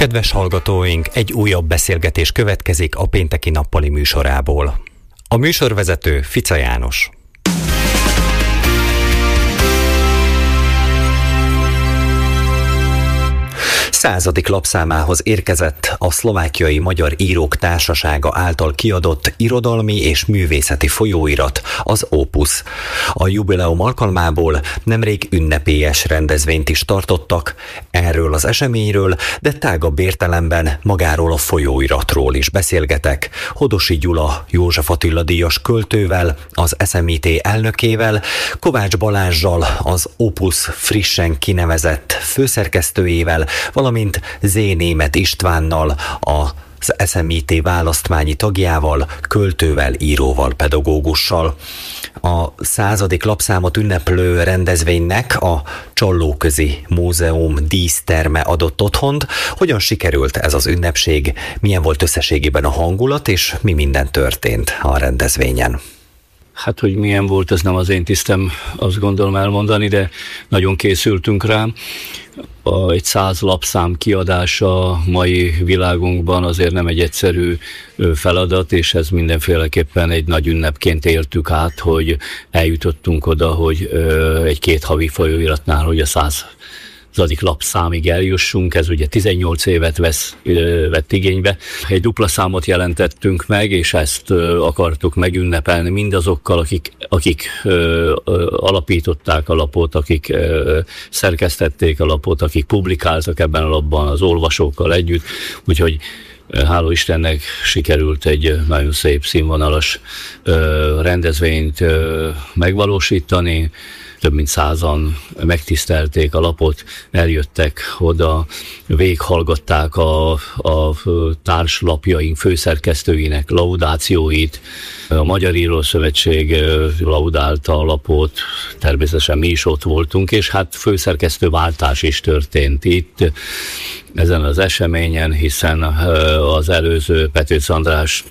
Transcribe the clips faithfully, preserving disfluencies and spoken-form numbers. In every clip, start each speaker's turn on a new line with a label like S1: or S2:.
S1: Kedves hallgatóink, egy újabb beszélgetés következik a pénteki nappali műsorából. A műsorvezető Fica János. Századik lapszámához érkezett a Szlovákiai Magyar Írók Társasága által kiadott irodalmi és művészeti folyóirat, az Opus. A jubileum alkalmából nemrég ünnepélyes rendezvényt is tartottak. Erről az eseményről, de tágabb értelemben magáról a folyóiratról is beszélgetek Hodosi Gyula József Attila díjas költővel, az es em i té elnökével, Kovács Balázssal, az Opus frissen kinevezett főszerkesztőjével, valamint Zé Németh Istvánnal, az es em i té választmányi tagjával, költővel, íróval, pedagógussal. A századik lapszámot ünneplő rendezvénynek a Csallóközi Múzeum díszterme adott otthont. Hogyan sikerült ez az ünnepség, milyen volt összességében a hangulat, és mi minden történt a rendezvényen?
S2: Hát, hogy milyen volt, ez nem az én tisztem, azt gondolom elmondani, de nagyon készültünk rá. A, egy száz lapszám kiadása mai világunkban azért nem egy egyszerű feladat, és ez mindenféleképpen egy nagy ünnepként éltük át, hogy eljutottunk oda, hogy egy két havi folyóiratnál, hogy a száz zadik lapszámig eljussunk, ez ugye tizennyolc évet vesz, vett igénybe. Egy dupla számot jelentettünk meg, és ezt akartuk megünnepelni mindazokkal, akik, akik ö, ö, alapították a lapot, akik ö, szerkesztették a lapot, akik publikáltak ebben a lapban az olvasókkal együtt, úgyhogy háló Istennek sikerült egy nagyon szép színvonalas ö, rendezvényt ö, megvalósítani. Több mint százan megtisztelték a lapot, eljöttek oda, végighallgatták a, a társlapjaink főszerkesztőinek laudációit. A Magyar Írószövetség laudálta a lapot, természetesen mi is ott voltunk, és hát főszerkesztőváltás is történt itt ezen az eseményen, hiszen az előző Petőci András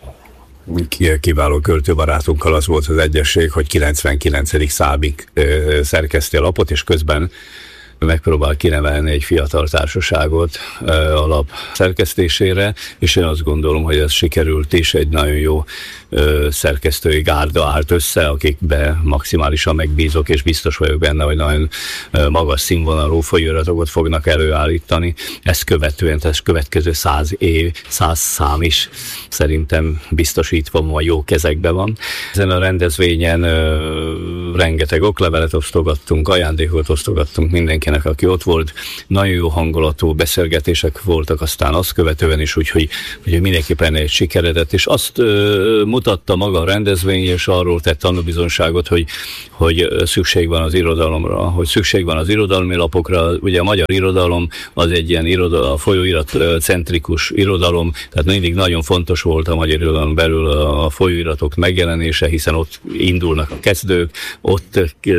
S2: kiváló költőbarátunkkal az volt az egyesség, hogy kilencvenkilencedik számig ö, szerkeszti a lapot, és közben megpróbál kinevelni egy fiatal társaságot ö, a lap szerkesztésére, és én azt gondolom, hogy ez sikerült is, egy nagyon jó ö, szerkesztői gárda állt össze, akikbe maximálisan megbízok, és biztos vagyok benne, hogy nagyon ö, magas színvonalú folyóiratokat fognak előállítani. Ezt követően, ez következő száz év, száz szám is szerintem biztosítva van, jó kezekben van. Ezen a rendezvényen ö, rengeteg oklevelet osztogattunk, ajándékot osztogattunk mindenkinek, aki ott volt. Nagyon jó hangulatú beszélgetések voltak, aztán azt követően is, úgyhogy, hogy mindenképpen egy sikeredett, és azt ö, mutatta maga a rendezvény, és arról tett tanúbizonyságot, hogy, hogy szükség van az irodalomra, hogy szükség van az irodalmi lapokra. Ugye a magyar irodalom az egy ilyen irodalom, a folyóirat centrikus irodalom, tehát mindig nagyon fontos volt a magyar irodalom belül a folyóiratok megjelenése, hiszen ott indulnak a kezdők, ott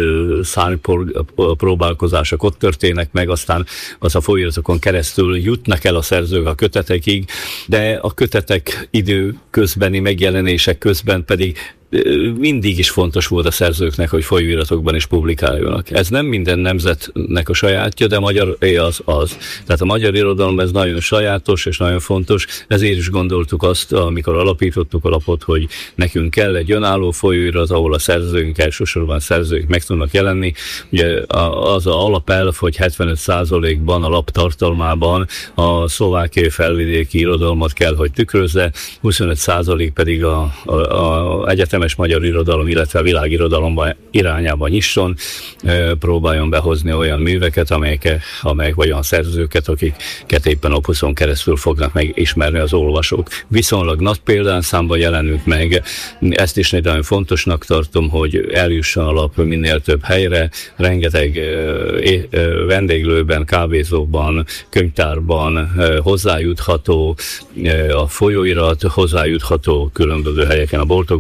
S2: szárnypróbálkozások ott történnek meg, aztán az a folyóiratokon keresztül jutnak el a szerzők a kötetekig, de a kötetek időközbeni megjelenések közben pedig mindig is fontos volt a szerzőknek, hogy folyóiratokban is publikáljanak. Ez nem minden nemzetnek a sajátja, de a magyar az az. Tehát a magyar irodalom ez nagyon sajátos és nagyon fontos, ezért is gondoltuk azt, amikor alapítottuk a lapot, hogy nekünk kell egy önálló folyóirat, ahol a szerzőink, elsősorban szerzők meg tudnak jelenni. Ugye az a alapelv, hogy hetvenöt százalékban a lap tartalmában a szlovákiai felvidéki irodalmat kell, hogy tükrözze, huszonöt százalék pedig a, a, a egyetemes magyar irodalom, illetve a világirodalomban irányába nyisson, próbáljon behozni olyan műveket, amelyek, amelyek vagy olyan szerzőket, akiket éppen Opuson keresztül fognak megismerni az olvasók. Viszonylag nagy példányszámban jelenünk meg, ezt is nagyon fontosnak tartom, hogy eljusson a lap minél több helyre, rengeteg vendéglőben, kávézóban, könyvtárban hozzájutható a folyóirat, hozzájutható különböző helyeken, a boltokban is, de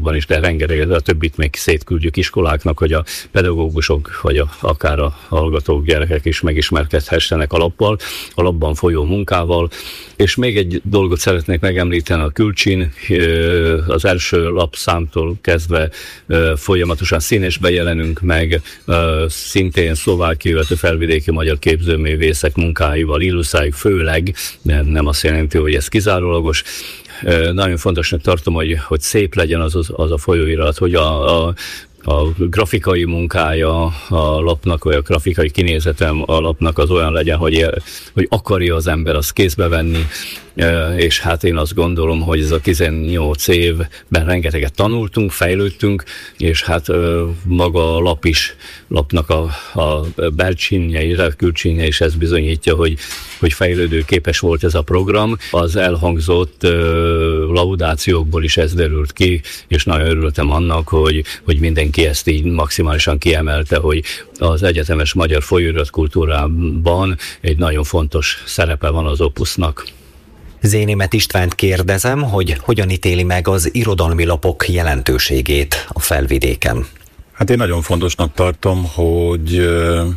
S2: rengeteget, a többit még szétküldjük iskoláknak, hogy a pedagógusok, vagy a, akár a hallgatók, gyerekek is megismerkedhessenek a lappal, a lapban folyó munkával. És még egy dolgot szeretnék megemlíteni, a Külcsin, az első lapszámtól kezdve folyamatosan színesbe jelenünk meg, szintén szlovákiai, illetve felvidéki magyar képzőművészek munkáival illusztráljuk, főleg, de nem azt jelenti, hogy ez kizárólagos. Nagyon fontosnak tartom, hogy, hogy szép legyen az, az, az a folyóirat, hogy a, a a grafikai munkája a lapnak, vagy a grafikai kinézetem a lapnak az olyan legyen, hogy, hogy akarja az ember azt kézbe venni, és hát én azt gondolom, hogy ez a tizennyolc évben rengeteget tanultunk, fejlődtünk, és hát maga a lap is, lapnak a, a belcsinje, a külcsinje is ezt bizonyítja, hogy, hogy fejlődő képes volt ez a program. Az elhangzott laudációkból is ez derült ki, és nagyon örültem annak, hogy, hogy mindenki ezt így maximálisan kiemelte, hogy az egyetemes magyar folyóirat kultúrában egy nagyon fontos szerepe van az Opusznak.
S1: Zénémet Istvánt kérdezem, hogy hogyan ítéli meg az irodalmi lapok jelentőségét a Felvidéken.
S3: Hát én nagyon fontosnak tartom, hogy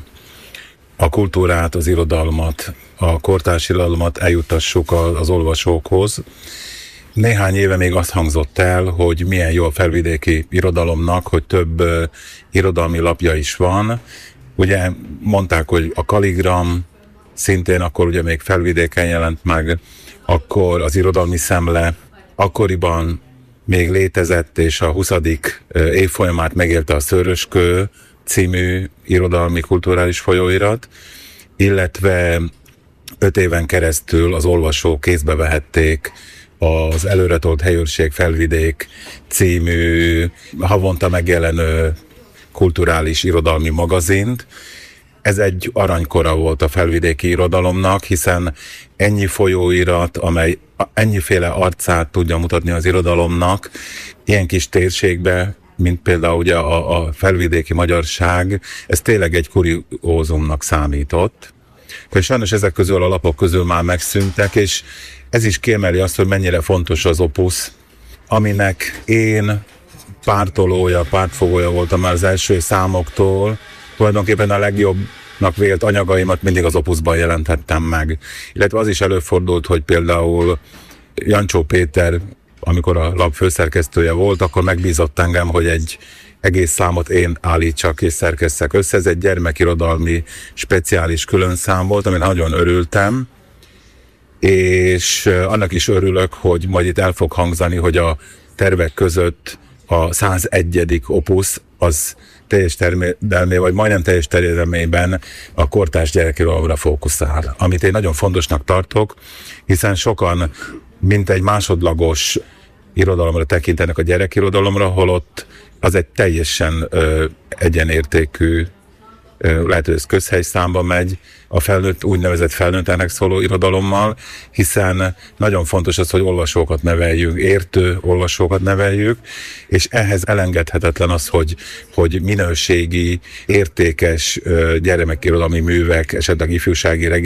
S3: a kultúrát, az irodalmat, a kortárs irodalmat eljutassuk az olvasókhoz. Néhány éve még azt hangzott el, hogy milyen jó a felvidéki irodalomnak, hogy több irodalmi lapja is van. Ugye mondták, hogy a Kaligram szintén akkor ugye még Felvidéken jelent meg, akkor az Irodalmi Szemle akkoriban még létezett, és a huszadik évfolyamát megélte a Szőröskő című irodalmi kulturális folyóirat, illetve öt éven keresztül az olvasók kézbe vehették az Előretolt Helyőrség Felvidék című havonta megjelenő kulturális irodalmi magazint. Ez egy aranykora volt a felvidéki irodalomnak, hiszen ennyi folyóirat, amely ennyiféle arcát tudja mutatni az irodalomnak, ilyen kis térségbe, mint például ugye a, a felvidéki magyarság, ez tényleg egy kuriózumnak számított. És sajnos ezek közül a lapok közül már megszűntek, és ez is kiemeli azt, hogy mennyire fontos az Opusz, aminek én pártolója, pártfogója voltam már az első számoktól. Tulajdonképpen a legjobbnak vélt anyagaimat mindig az Opuszban jelentettem meg. Illetve az is előfordult, hogy például Jancsó Péter, amikor a lap főszerkesztője volt, akkor megbízott engem, hogy egy egész számot én állítsak és szerkesszek össze. Ez egy gyermekirodalmi speciális külön szám volt, amin nagyon örültem, és annak is örülök, hogy majd itt el fog hangzani, hogy a tervek között a százegyedik Opusz az teljes terjedelmében, vagy majdnem teljes terjedelmében a kortárs gyerekirodalomra fókuszál, amit én nagyon fontosnak tartok, hiszen sokan mint egy másodlagos irodalomra tekintenek a gyerekirodalomra, holott az egy teljesen ö, egyenértékű, ö, lehet, hogy ez közhelyszámba megy a felnőtt, úgynevezett felnőtteknek szóló irodalommal, hiszen nagyon fontos az, hogy olvasókat neveljünk, értő olvasókat neveljük, és ehhez elengedhetetlen az, hogy, hogy minőségi, értékes ö, gyermekirodalmi művek, esetleg ifjúsági regény